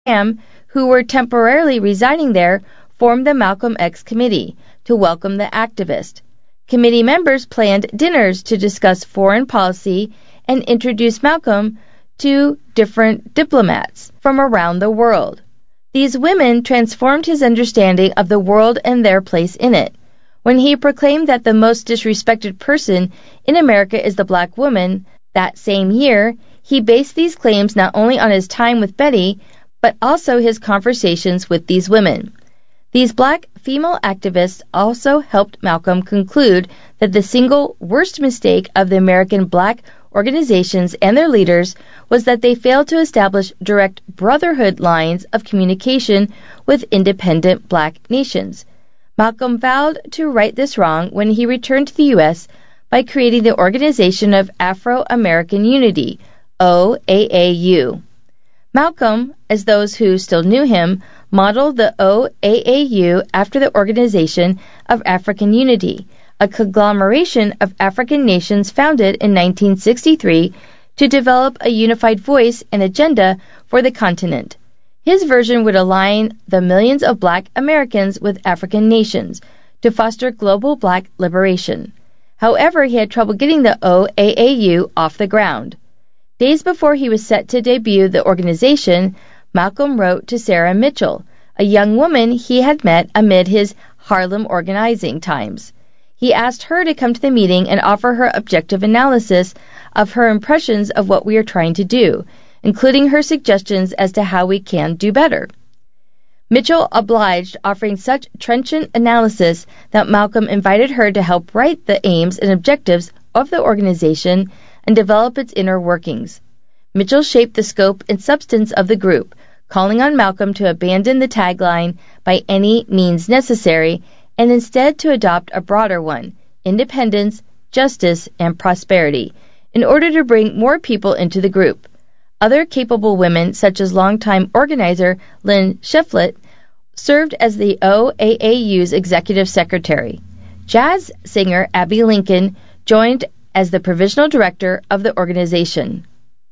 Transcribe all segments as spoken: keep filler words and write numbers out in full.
Graham, who were temporarily residing there, formed the Malcolm X Committee to welcome the activist. Committee members planned dinners to discuss foreign policy and introduce Malcolm to different diplomats from around the world. These women transformed his understanding of the world and their place in it. When he proclaimed that the most disrespected person in America is the black woman, that same year, he based these claims not only on his time with Betty, but also his conversations with these women. These black female activists also helped Malcolm conclude that the single worst mistake of the American black organizations and their leaders was that they failed to establish direct brotherhood lines of communication with independent black nations. Malcolm vowed to right this wrong when he returned to the U S by creating the Organization of Afro-American Unity, O A A U. Malcolm, as those who still knew him, modeled the O A A U after the Organization of African Unity, a conglomeration of African nations founded in nineteen sixty-three to develop a unified voice and agenda for the continent. His version would align the millions of black Americans with African nations to foster global black liberation. However, he had trouble getting the O A A U off the ground. Days before he was set to debut the organization, Malcolm wrote to Sarah Mitchell, a young woman he had met amid his Harlem organizing times. He asked her to come to the meeting and offer her objective analysis of her impressions of what we are trying to do, including her suggestions as to how we can do better. Mitchell obliged, offering such trenchant analysis that Malcolm invited her to help write the aims and objectives of the organization and develop its inner workings. Mitchell shaped the scope and substance of the group, calling on Malcolm to abandon the tagline, "by any means necessary," and instead to adopt a broader one, independence, justice, and prosperity, in order to bring more people into the group. Other capable women, such as longtime organizer Lynn Shiflett, served as the O A A U's executive secretary. Jazz singer Abby Lincoln joined as the provisional director of the organization.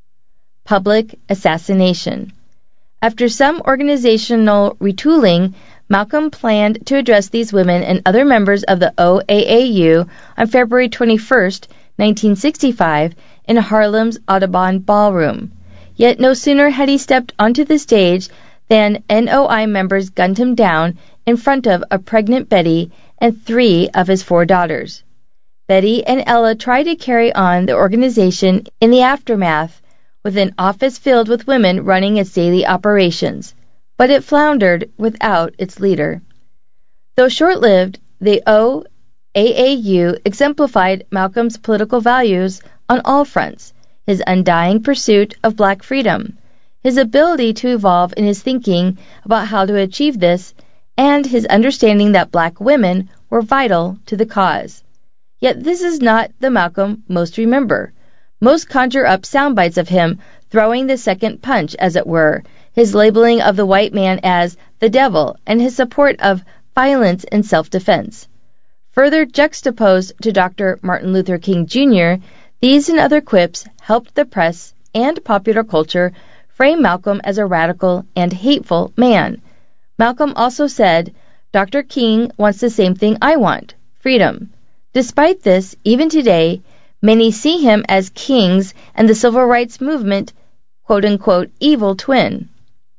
Public assassination. After some organizational retooling, Malcolm planned to address these women and other members of the O A A U on February twenty-first, nineteen sixty-five, in Harlem's Audubon Ballroom. Yet no sooner had he stepped onto the stage than N O I members gunned him down in front of a pregnant Betty and three of his four daughters. Betty and Ella tried to carry on the organization in the aftermath with an office filled with women running its daily operations, but it floundered without its leader. Though short-lived, the O A A U exemplified Malcolm's political values on all fronts: his undying pursuit of black freedom, his ability to evolve in his thinking about how to achieve this, and his understanding that black women were vital to the cause. Yet this is not the Malcolm most remember. Most conjure up sound bites of him throwing the second punch, as it were, his labeling of the white man as the devil, and his support of violence and self-defense. Further juxtaposed to Doctor Martin Luther King Junior, these and other quips helped the press and popular culture frame Malcolm as a radical and hateful man. Malcolm also said, "Doctor King wants the same thing I want, freedom." Despite this, even today, many see him as King's and the civil rights movement, quote-unquote, evil twin.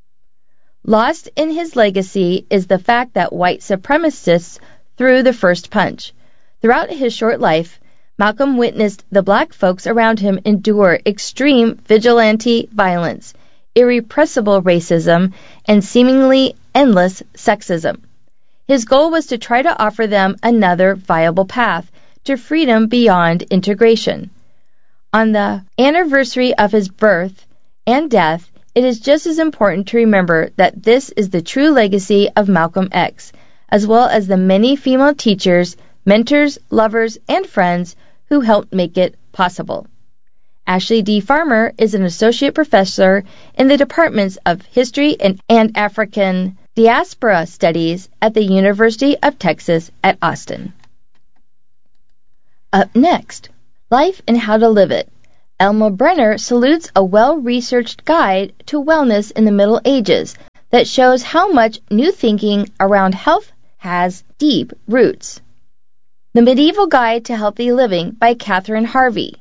Lost in his legacy is the fact that white supremacists threw the first punch. Throughout his short life, Malcolm witnessed the black folks around him endure extreme vigilante violence, irrepressible racism, and seemingly endless sexism. His goal was to try to offer them another viable path to freedom beyond integration. On the anniversary of his birth and death, it is just as important to remember that this is the true legacy of Malcolm X, as well as the many female teachers, mentors, lovers, and friends who helped make it possible. Ashley D. Farmer is an associate professor in the departments of History and, and African Diaspora Studies at the University of Texas at Austin. Up next, Life and How to Live It, Elma Brenner salutes a well-researched guide to wellness in the Middle Ages that shows how much new thinking around health has deep roots. The Medieval Guide to Healthy Living by Catherine Harvey.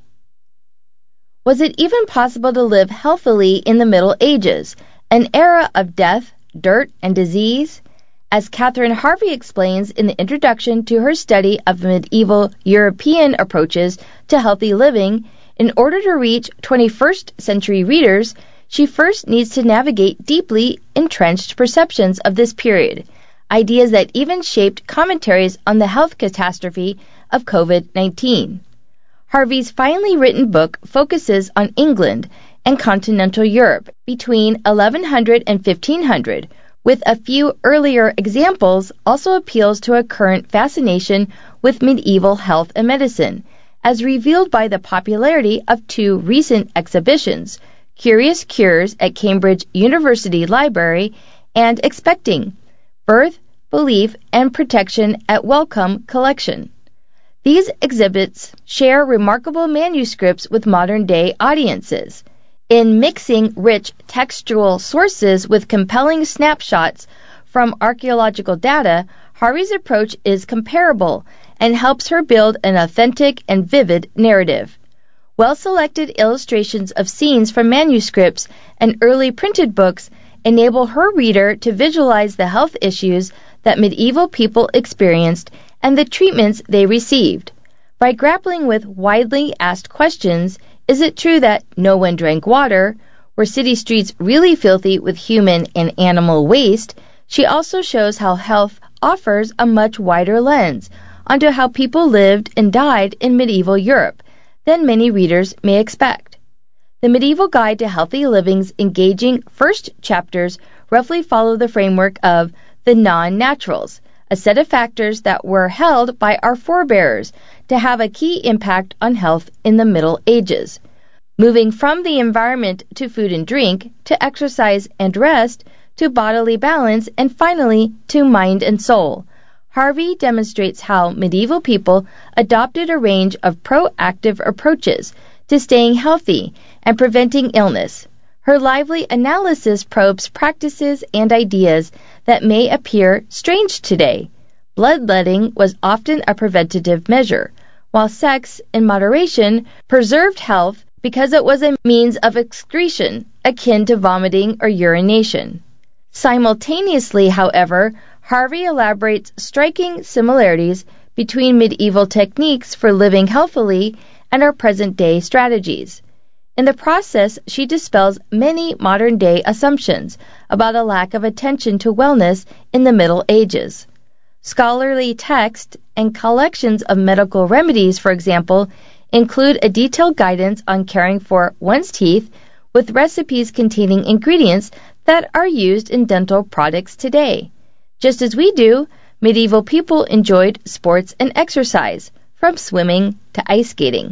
Was it even possible to live healthily in the Middle Ages, an era of death, dirt, and disease? As Catherine Harvey explains in the introduction to her study of medieval European approaches to healthy living, in order to reach twenty-first century readers, she first needs to navigate deeply entrenched perceptions of this period, ideas that even shaped commentaries on the health catastrophe of COVID nineteen. Harvey's finely written book focuses on England and continental Europe between eleven hundred and fifteen hundred, with a few earlier examples, also appeals to a current fascination with medieval health and medicine, as revealed by the popularity of two recent exhibitions, Curious Cures at Cambridge University Library and Expecting, Birth, Belief, and Protection at Wellcome Collection. These exhibits share remarkable manuscripts with modern-day audiences. In mixing rich textual sources with compelling snapshots from archaeological data, Harvey's approach is comparable and helps her build an authentic and vivid narrative. Well-selected illustrations of scenes from manuscripts and early printed books enable her reader to visualize the health issues that medieval people experienced and the treatments they received. By grappling with widely asked questions, is it true that no one drank water? Were city streets really filthy with human and animal waste? She also shows how health offers a much wider lens onto how people lived and died in medieval Europe than many readers may expect. The Medieval Guide to Healthy Living's engaging first chapters roughly follow the framework of the non-naturals, a set of factors that were held by our forebears to have a key impact on health in the Middle Ages. Moving from the environment to food and drink, to exercise and rest, to bodily balance, and finally to mind and soul, Harvey demonstrates how medieval people adopted a range of proactive approaches to staying healthy and preventing illness. Her lively analysis probes practices and ideas that may appear strange today. Bloodletting was often a preventative measure, while sex, in moderation, preserved health because it was a means of excretion akin to vomiting or urination. Simultaneously, however, Harvey elaborates striking similarities between medieval techniques for living healthily and our present-day strategies. In the process, she dispels many modern-day assumptions about a lack of attention to wellness in the Middle Ages. Scholarly texts and collections of medical remedies, for example, include a detailed guidance on caring for one's teeth with recipes containing ingredients that are used in dental products today. Just as we do, medieval people enjoyed sports and exercise, from swimming to ice skating.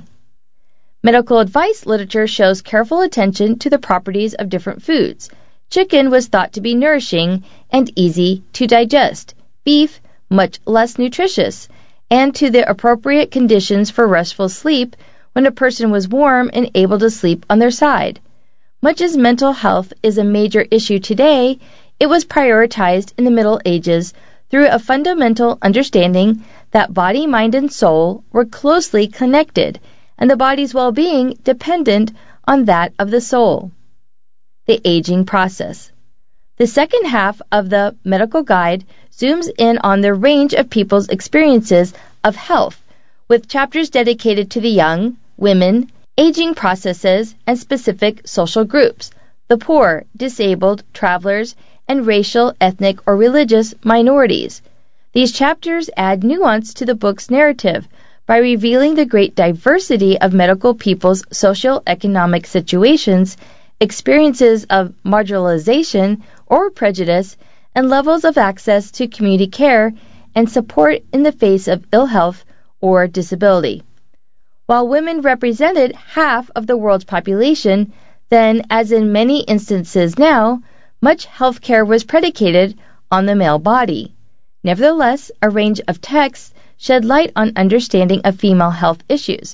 Medical advice literature shows careful attention to the properties of different foods. Chicken was thought to be nourishing and easy to digest, beef much less nutritious, and to the appropriate conditions for restful sleep when a person was warm and able to sleep on their side. Much as mental health is a major issue today, it was prioritized in the Middle Ages through a fundamental understanding that body, mind, and soul were closely connected, and the body's well-being dependent on that of the soul. The aging process. The second half of the medical guide zooms in on the range of people's experiences of health, with chapters dedicated to the young, women, aging processes, and specific social groups, the poor, disabled, travelers, and racial, ethnic, or religious minorities. These chapters add nuance to the book's narrative by revealing the great diversity of medical people's socio-economic situations, experiences of marginalization or prejudice, and levels of access to community care and support in the face of ill health or disability. While women represented half of the world's population, then, as in many instances now, much health care was predicated on the male body. Nevertheless, a range of texts shed light on understanding of female health issues,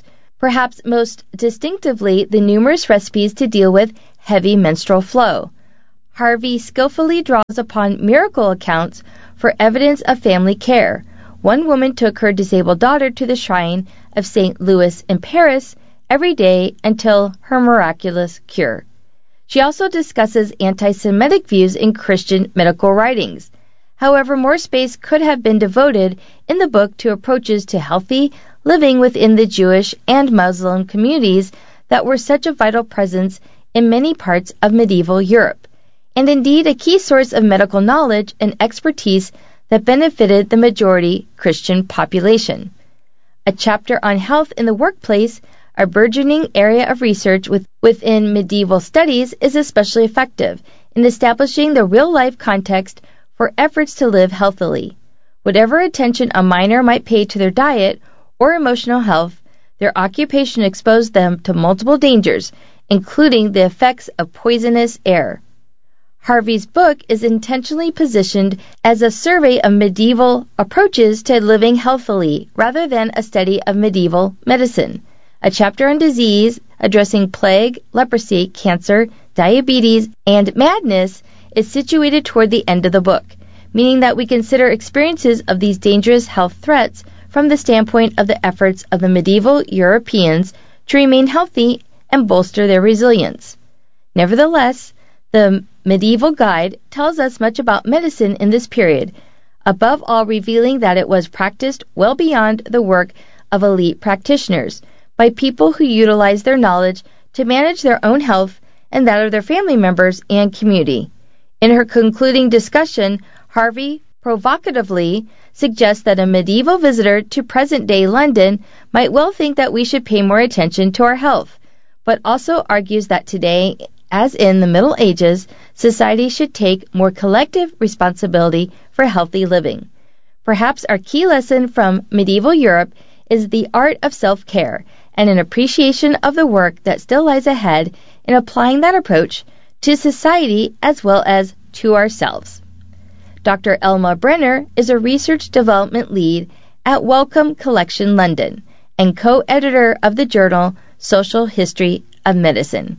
perhaps most distinctively the numerous recipes to deal with heavy menstrual flow. Harvey skillfully draws upon miracle accounts for evidence of family care. One woman took her disabled daughter to the shrine of Saint Louis in Paris every day until her miraculous cure. She also discusses anti-Semitic views in Christian medical writings. However, more space could have been devoted in the book to approaches to healthy living within the Jewish and Muslim communities that were such a vital presence in many parts of medieval Europe, and indeed a key source of medical knowledge and expertise that benefited the majority Christian population. A chapter on health in the workplace, a burgeoning area of research with, within medieval studies, is especially effective in establishing the real-life context for efforts to live healthily. Whatever attention a miner might pay to their diet or emotional health, their occupation exposed them to multiple dangers, including the effects of poisonous air. Harvey's book is intentionally positioned as a survey of medieval approaches to living healthily rather than a study of medieval medicine. A chapter on disease addressing plague, leprosy, cancer, diabetes, and madness is situated toward the end of the book, meaning that we consider experiences of these dangerous health threats from the standpoint of the efforts of the medieval Europeans to remain healthy and bolster their resilience. Nevertheless, the medieval guide tells us much about medicine in this period, above all revealing that it was practiced well beyond the work of elite practitioners, by people who utilized their knowledge to manage their own health and that of their family members and community. In her concluding discussion, Harvey provocatively suggests that a medieval visitor to present-day London might well think that we should pay more attention to our health, but also argues that today, as in the Middle Ages, society should take more collective responsibility for healthy living. Perhaps our key lesson from medieval Europe is the art of self-care and an appreciation of the work that still lies ahead in applying that approach to society as well as to ourselves. Doctor Elma Brenner is a research development lead at Wellcome Collection London and co-editor of the journal Social History of Medicine.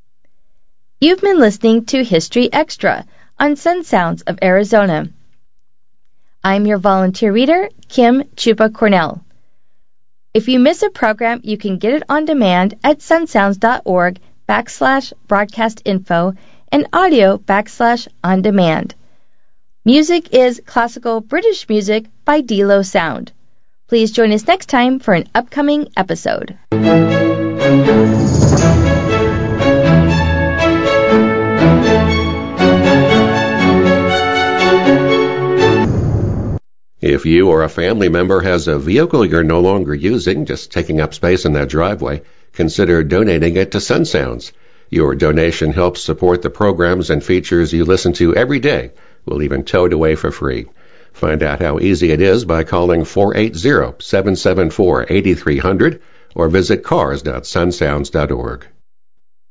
You've been listening to History Extra on Sun Sounds of Arizona. I'm your volunteer reader, Kim Chupa Cornell. If you miss a program, you can get it on demand at sunsounds.org backslash broadcast info and audio backslash on demand. Music is classical British music by D-Lo Sound. Please join us next time for an upcoming episode. If you or a family member has a vehicle you're no longer using, just taking up space in that driveway, consider donating it to Sun Sounds. Your donation helps support the programs and features you listen to every day. We'll even tow it away for free. Find out how easy it is by calling four eight zero, seven seven four, eight three zero zero or visit cars dot sun sounds dot org.